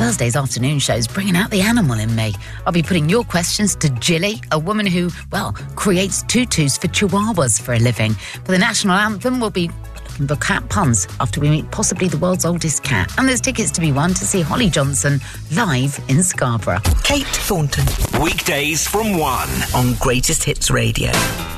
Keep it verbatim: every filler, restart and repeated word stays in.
Thursday's afternoon show's bringing out the animal in me. I'll be putting your questions to Jilly, a woman who, well, creates tutus for chihuahuas for a living. For the national anthem, we'll be looking for cat puns after we meet possibly the world's oldest cat. And there's tickets to be won to see Holly Johnson live in Scarborough. Kate Thornton. Weekdays from one on Greatest Hits Radio.